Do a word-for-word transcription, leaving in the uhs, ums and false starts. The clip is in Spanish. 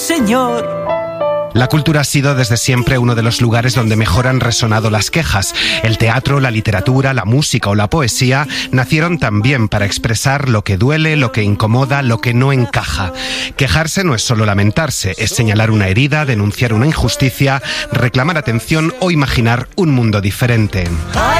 Señor. La cultura ha sido desde siempre uno de los lugares donde mejor han resonado las quejas. El teatro, la literatura, la música o la poesía nacieron también para expresar lo que duele, lo que incomoda, lo que no encaja. Quejarse no es solo lamentarse, es señalar una herida, denunciar una injusticia, reclamar atención o imaginar un mundo diferente.